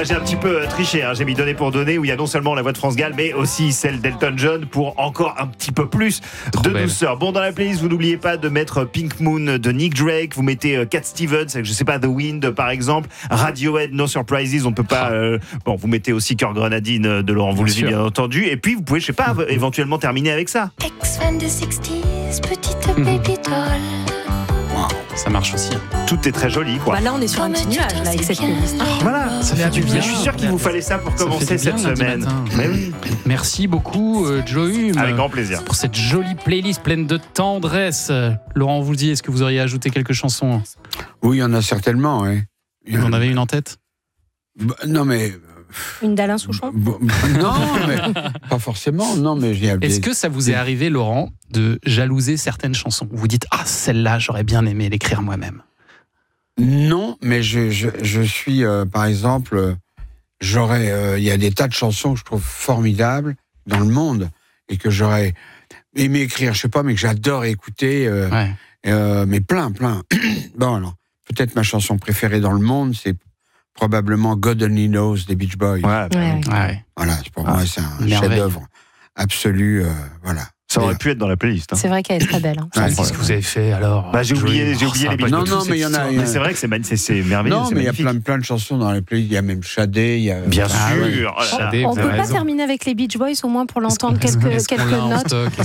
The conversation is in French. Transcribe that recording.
Là, j'ai un petit peu triché. J'ai mis donné pour donner, où il y a non seulement la voix de France Gall, mais aussi celle d'Elton John pour encore un petit peu plus de douceur. Bon, dans la playlist, vous n'oubliez pas de mettre Pink Moon de Nick Drake. Vous mettez Cat Stevens, je sais pas, The Wind par exemple. Radiohead, No Surprises. On peut pas. Bon, vous mettez aussi Cœur Grenadine de Laurent Voulzy, bien entendu. Et puis, vous pouvez, je sais pas, éventuellement terminer avec ça. Ex-fan de 60s, petite baby doll. Ça marche aussi. Tout est très joli, quoi. Là, on est sur un petit nuage là, avec cette playlist. Voilà, ça fait du bien. Je suis sûr qu'il vous fallait ça pour commencer cette semaine. Mais oui. Merci beaucoup, Joe Hume. Avec grand plaisir. Pour cette jolie playlist pleine de tendresse. Laurent Voulzy, est-ce que vous auriez ajouté quelques chansons ? Oui, il y en a certainement. Oui. Vous en avez une en tête ? Non, mais. Une d'Alain Souchon ? Non, mais pas forcément. Non, mais est-ce que ça vous est arrivé, Laurent, de jalouser certaines chansons ? Vous dites, celle-là, j'aurais bien aimé l'écrire moi-même. Non, mais je suis, par exemple, il y a des tas de chansons que je trouve formidables dans le monde et que j'aurais aimé écrire, je sais pas, mais que j'adore écouter, mais plein. Bon, alors, peut-être ma chanson préférée dans le monde, c'est probablement God Only Knows des Beach Boys. Ouais. Voilà, pour moi, c'est un chef-d'œuvre absolu, voilà. Ça aurait pu être dans la playlist. C'est vrai qu'elle est très belle. Qu'est-ce que vous avez fait alors ? J'ai oublié les Beach Boys. Non, mais il y en a. Mais c'est vrai que c'est merveilleux. Non, mais il y a plein de chansons dans la playlist. Il y a même Shadé. Bien sûr. On peut pas terminer avec les Beach Boys, au moins pour l'entendre quelques notes.